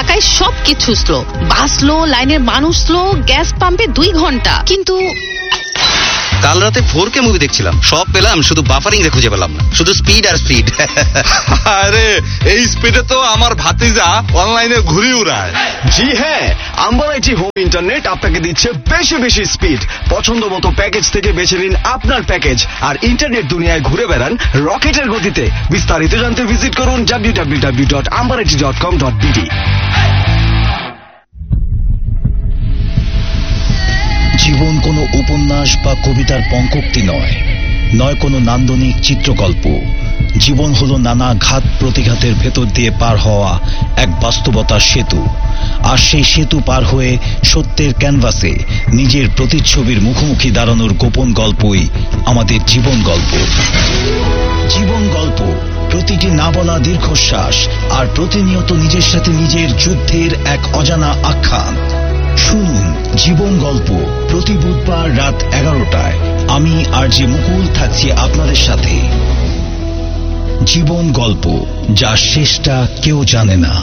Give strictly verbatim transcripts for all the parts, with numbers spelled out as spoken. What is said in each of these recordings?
ঢাকায় সবকিছু স্লো, বাস স্লো, লাইনের মানুষ স্লো, গ্যাস পাম্পে দুই ঘন্টা। কিন্তু কাল রাতে ফোর কে মুভি দেখছিলাম, সব পেলাম, শুধু বাফারিং রে খুঁজে পেলাম না, শুধু স্পিড আর স্পিড। আরে এই স্পিডে তো আমার ভাতিজা অনলাইনে ঘুরি উড়ায়। জি হ্যাঁ, আম্বারাইটি হোম ইন্টারনেট আপনাকে দিচ্ছে বেশি বেশি স্পিড। পছন্দ মতো প্যাকেজ থেকে বেছে নিন আপনার প্যাকেজ আর ইন্টারনেট দুনিয়ায় ঘুরে বেড়ান রকেটের গতিতে। বিস্তারিত জানতে ভিজিট করুন W W W dot আম্বারাইটি dot com dot BD. জীবন কোনো উপন্যাস বা কবিতার পঙ্কোক্তি নয়, নয় কোনো নান্দনিক চিত্রকল্প। জীবন হলো নানা ঘাত প্রতিঘাতের ভেতর দিয়ে পার হওয়া এক বাস্তবতার সেতু। আর সেই সেতু পার হয়ে সত্যের ক্যানভাসে নিজের প্রতিচ্ছবির মুখোমুখি দাঁড়ানোর গোপন গল্পই আমাদের জীবন গল্প। জীবন গল্প, প্রতিটি না বলা দীর্ঘশ্বাস আর প্রতিনিয়ত নিজের সাথে নিজের যুদ্ধের এক অজানা আখ্যান। শুনুন জীবন গল্প প্রতি বুধবার রাত এগারোটায়। আমি আর যে মুকুল থাকছি আপনাদের সাথে। জীবন গল্প, যার শেষটা কেউ জানে না।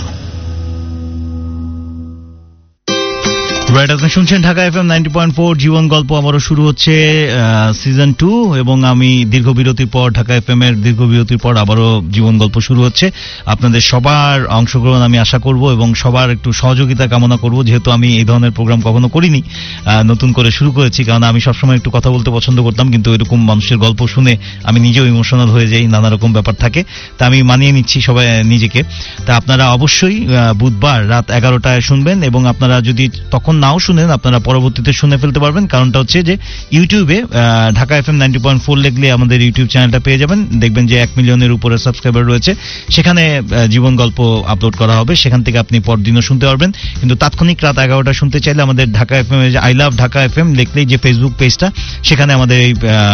রাইট, আপনি শুনছেন Dhaka FM ninety point four. জীবন গল্প আবারও শুরু হচ্ছে সিজন টু, এবং আমি দীর্ঘ বিরতির পর ঢাকা এফএম এর দীর্ঘ বিরতির পর আবারও জীবন গল্প শুরু হচ্ছে। আপনাদের সবার অংশগ্রহণ আমি আশা করব এবং সবার একটু সহযোগিতা কামনা করব, যেহেতু আমি এই ধরনের প্রোগ্রাম কখনো করিনি, নতুন করে শুরু করেছি। কারণ আমি সবসময় একটু কথা বলতে পছন্দ করতাম, কিন্তু এরকম মানুষের গল্প শুনে আমি নিজেও ইমোশনাল হয়ে যাই, নানা রকম ব্যাপার থাকে, তা আমি মানিয়ে নিচ্ছি সবাই নিজেকে। তা আপনারা অবশ্যই বুধবার রাত এগারোটায় শুনবেন, এবং আপনারা যদি তখন নাও শুনেন আপনারা পরবর্তীতে শুনে ফেলতে পারবেন। কারণটা হচ্ছে যে ইউটিউবে Dhaka FM ninety point four লিখলে আমাদের ইউটিউব চ্যানেলটা পেয়ে যাবেন। দেখবেন যে এক মিলিয়নের উপরে সাবস্ক্রাইবার রয়েছে, সেখানে জীবন গল্প আপলোড করা হবে, সেখান থেকে আপনি পরদিনও শুনতে পারবেন। কিন্তু তাৎক্ষণিক রাত এগারোটা শুনতে চাইলে আমাদের Dhaka FM I love Dhaka FM লিখলেই যে ফেসবুক পেজটা, সেখানে আমাদের এই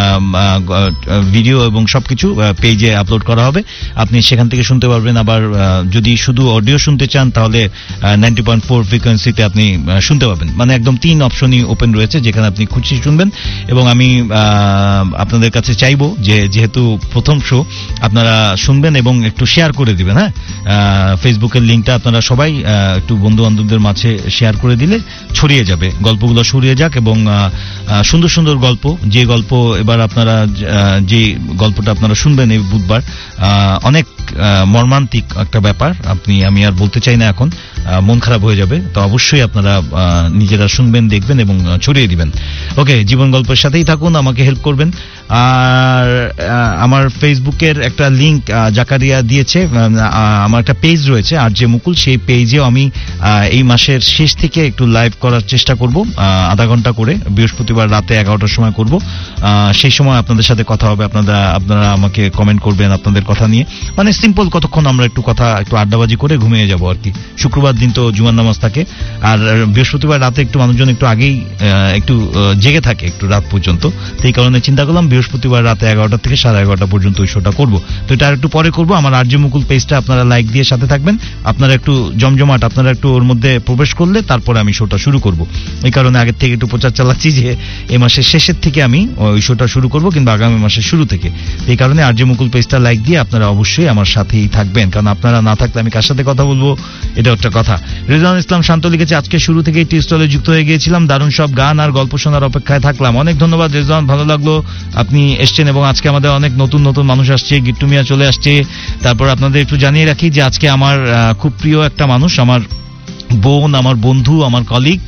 ভিডিও এবং সবকিছু পেজে আপলোড করা হবে, আপনি সেখান থেকে শুনতে পারবেন। আবার যদি শুধু অডিও শুনতে চান তাহলে নাইনটি পয়েন্ট ফোর ফ্রিকোয়েন্সিতে আপনি শুনতে পাবেন। মানে একদম তিন অপশনই ওপেন রয়েছে, যেখানে আপনি খুশি শুনবেন। এবং আমি আপনাদের কাছে চাইবো যে যেহেতু প্রথম শো, আপনারা শুনবেন এবং একটু শেয়ার করে দিবেন। হ্যাঁ, ফেসবুকের লিঙ্কটা আপনারা সবাই একটু বন্ধু বান্ধবদের মাঝে শেয়ার করে দিলে ছড়িয়ে যাবে, গল্পগুলো ছড়িয়ে যাক। এবং সুন্দর সুন্দর গল্প, যে গল্প এবার আপনারা যে গল্পটা আপনারা শুনবেন এই বুধবার, অনেক মর্মান্তিক একটা ব্যাপার, আপনি আমি আর বলতে চাই না, এখন মন খারাপ হয়ে যাবে। তো অবশ্যই আপনারা নিজেরা শুনবেন, দেখবেন এবং ছড়িয়ে দিবেন। ওকে, জীবন গল্পের সাথেই থাকুন, আমাকে হেল্প করবেন। আর আমার ফেসবুকের একটা লিঙ্ক জাকারিয়া দিয়েছে, আমার একটা পেজ রয়েছে আর যে মুকুল, সেই পেজেও আমি এই মাসের শেষ থেকে একটু লাইভ করার চেষ্টা করব, আধা ঘন্টা করে, বৃহস্পতিবার রাতে এগারোটার সময় করব। সেই সময় আপনাদের সাথে কথা হবে, আপনারা আপনারা আমাকে কমেন্ট করবেন আপনাদের কথা নিয়ে, মানে সিম্পল কতক্ষণ আমরা একটু কথা একটু আড্ডাবাজি করে ঘুমিয়ে যাব আর কি। শুক্রবার দিন তো জুমার নামাজ থাকে, আর বৃহস্পতিবার রাতে একটু মানুষজন একটু আগেই একটু জেগে থাকে একটু রাত পর্যন্ত। এই কারণে চিন্তা করলাম বৃহস্পতিবার রাতে এগারোটা থেকে সাড়ে এগারোটা পর্যন্ত ওই শোটা করবো। তো এটা আর একটু পরে করবো। আমার আর যে মুকুল পেজটা আপনারা লাইক দিয়ে সাথে থাকবেন, আপনারা একটু জমজমাট, আপনারা একটু ওর মধ্যে প্রবেশ করলে তারপরে আমি শোটা শুরু করব। এই কারণে আগের থেকে একটু প্রচার চালাচ্ছি যে এই মাসের শেষের থেকে আমি ওই শোটা শুরু করব, কিংবা আগামী মাসের শুরু থেকে। এই কারণে আর যে মুকুল পেজটা লাইক দিয়ে আপনারা অবশ্যই আমার সাথেই থাকবেন, কারণ আপনারা না থাকলে আমি কার সাথে কথা বলবো, এটা একটা কথা। রেজাউল ইসলাম শান্ত লিখেছে, আজকে শুরু থেকে টি স্টলে যুক্ত হয়ে গিয়েছিলাম, দারুণ সব গান আর গল্প শোনার অপেক্ষায় থাকলাম। অনেক ধন্যবাদ রেজাউল, ভালো লাগলো আপনি এসছেন। এবং আজকে আমাদের অনেক নতুন নতুন মানুষ আসছে, গিট্টু মিয়া চলে আসছে। তারপর আপনাদের একটু জানিয়ে রাখি যে আজকে আমার খুব প্রিয় একটা মানুষ, আমার বোন, আমার বন্ধু, আমার কলিগ,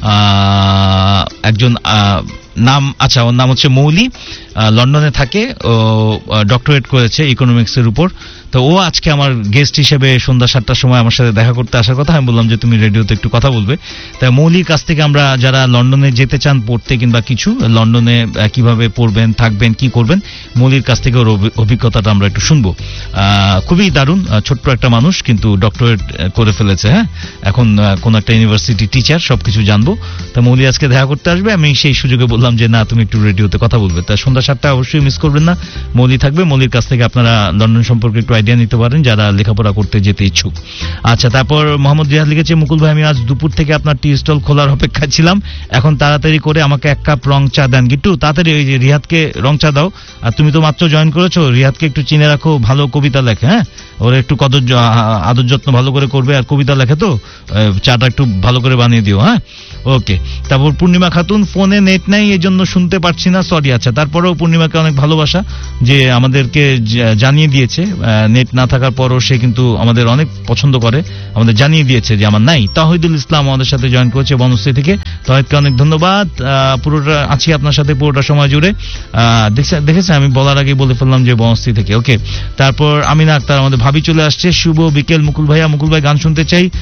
একজন নাম, আচ্ছা ওর নাম হচ্ছে মৌলি, লন্ডনে থাকে, ও ডক্টরেট করেছে ইকোনমিক্সের উপর। তো ও আজকে আমার গেস্ট হিসেবে সন্ধ্যা সাতটার সময় আমার সাথে দেখা করতে আসার কথা। আমি বললাম যে তুমি রেডিওতে একটু কথা বলবে। তাই মৌলির কাছ থেকে আমরা যারা লন্ডনে যেতে চান পড়তে, কিংবা কিছু লন্ডনে কিভাবে পড়বেন, থাকবেন, কি করবেন, মৌলির কাছ থেকে ওর অভিজ্ঞতাটা আমরা একটু শুনবো। খুবই দারুণ, ছোট্ট একটা মানুষ কিন্তু ডক্টরেট করে ফেলেছে। হ্যাঁ, এখন কোন একটা ইউনিভার্সিটি টিচার, সবকিছু জানবো। তা মৌলি আজকে দেখা করতে আসবে, আমি সেই সুযোগে বললাম যে না, তুমি একটু রেডিওতে কথা বলবে। তা সন্ধ্যা সাতটা অবশ্যই মিস করবেন না, মৌলি থাকবে। মৌলির কাছ থেকে আপনারা লন্ডন সম্পর্কে একটু আইডিয়া নিতে পারেন যারা লেখাপড়া করতে যেতে ইচ্ছুক। আচ্ছা, তারপর মোহাম্মদ রিয়াদ লিখেছে, মুকুল ভাই আমি আজ দুপুর থেকে আপনার টি স্টল খোলার অপেক্ষায় ছিলাম, এখন তাড়াতাড়ি করে আমাকে এক কাপ রং চা দেন। গিট্টু তাড়াতাড়ি ওই যে রিয়াদকে রং চা দাও। আর তুমি তো মাত্র জয়েন করেছো, রিয়াদকে একটু চিনে রাখো, ভালো কবিতা লেখে, হ্যাঁ ওরা একটু কদর আদর যত্ন ভালো করে করবে, আর কবিতা লেখে তো চাটা একটু ভালো করে বানিয়ে দিও, হ্যাঁ ওকে। তারপর পূর্ণিমা খাতুন, ফোনে নেট নাই এই জন্য শুনতে পারছি না, সরি। আচ্ছা, তারপরেও পূর্ণিমাকে অনেক ভালোবাসা যে আমাদেরকে জানিয়ে দিয়েছে নেট না থাকার পরও সে কিন্তু আমাদের অনেক পছন্দ করে, আমাদের জানিয়ে দিয়েছে যে আমার নাই। তাহিদুল ইসলাম আমাদের সাথে জয়েন করেছে বনশ্রী থেকে, তাহিদকে অনেক ধন্যবাদ। পুরোটা আছি আপনার সাথে পুরোটা সময় জুড়ে, দেখেছেন আমি বলার আগে বলে ফেললাম যে বনশ্রী থেকে, ওকে। তারপর আমিনা আক্তার আমাদের ভাবি চলে আসছে, শুভ বিকেল মুকুল ভাইয়া, মুকুল ভাই গান শুনতে চাই।